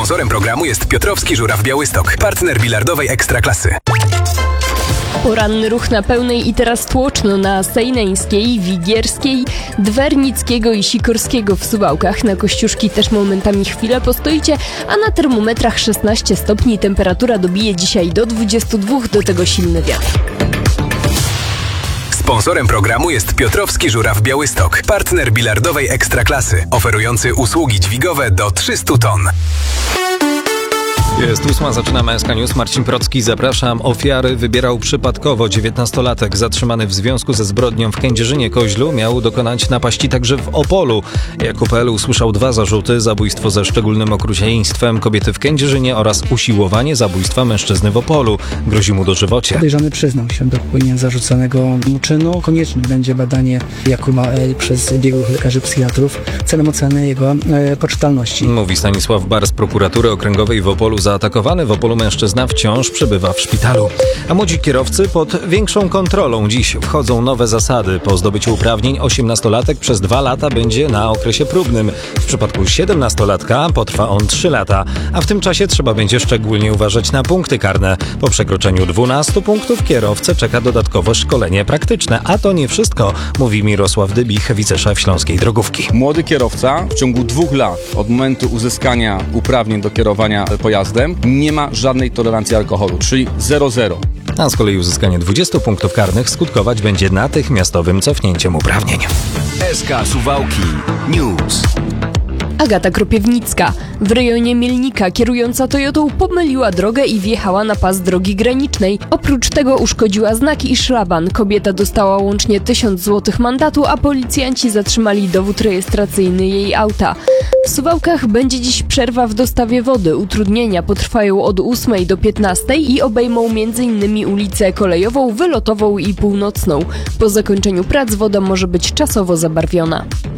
Sponsorem programu jest Piotrowski Żuraw Białystok, partner bilardowej Ekstraklasy. Poranny ruch na pełnej i teraz tłoczno na Sejneńskiej, Wigierskiej, Dwernickiego i Sikorskiego w Suwałkach. Na Kościuszki też momentami chwilę postoicie, a na termometrach 16 stopni. Temperatura dobije dzisiaj do 22, do tego silny wiatr. Sponsorem programu jest Piotrowski Żuraw Białystok, partner bilardowej Ekstraklasy, oferujący usługi dźwigowe do 300 ton. Jest 8, zaczynamy SK News. Marcin Procki, zapraszam. Ofiary wybierał przypadkowo. 19-latek zatrzymany w związku ze zbrodnią w Kędzierzynie-Koźlu miał dokonać napaści także w Opolu. Jakub L. usłyszał 2 zarzuty: zabójstwo ze szczególnym okrucieństwem kobiety w Kędzierzynie oraz usiłowanie zabójstwa mężczyzny w Opolu. Grozi mu dożywocie. Podejrzany przyznał się do popełnienia zarzuconego czynu. Konieczne będzie badanie Jakuba L. przez biegłych lekarzy psychiatrów celem oceny jego poczytalności. Mówi Stanisław Bar z prokuratury okręgowej w Opolu. Zaatakowany w Opolu mężczyzna wciąż przebywa w szpitalu. A młodzi kierowcy pod większą kontrolą. Dziś wchodzą nowe zasady. Po zdobyciu uprawnień 18-latek przez 2 lata będzie na okresie próbnym. W przypadku 17-latka potrwa on 3 lata. A w tym czasie trzeba będzie szczególnie uważać na punkty karne. Po przekroczeniu 12 punktów kierowcę czeka dodatkowe szkolenie praktyczne. A to nie wszystko, mówi Mirosław Dybich, wiceszef Śląskiej Drogówki. Młody kierowca w ciągu 2 lat od momentu uzyskania uprawnień do kierowania pojazdem nie ma żadnej tolerancji alkoholu, czyli 0,0. A z kolei uzyskanie 20 punktów karnych skutkować będzie natychmiastowym cofnięciem uprawnień. SK Suwałki News. Agata Kropiewnicka. W rejonie Mielnika kierująca Toyotą pomyliła drogę i wjechała na pas drogi granicznej. Oprócz tego uszkodziła znaki i szlaban. Kobieta dostała łącznie 1000 zł mandatu, a policjanci zatrzymali dowód rejestracyjny jej auta. W Suwałkach będzie dziś przerwa w dostawie wody. Utrudnienia potrwają od 8 do 15 i obejmą m.in. ulicę Kolejową, Wylotową i Północną. Po zakończeniu prac woda może być czasowo zabarwiona.